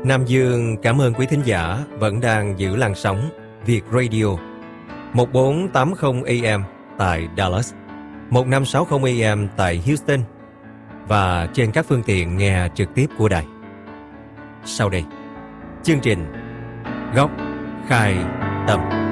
Nam Dương cảm ơn quý thính giả vẫn đang giữ làn sóng Việt Radio 1480 AM tại Dallas, 1560 AM tại Houston và trên các phương tiện nghe trực tiếp của đài. Sau đây, chương trình Góc Khai Tâm.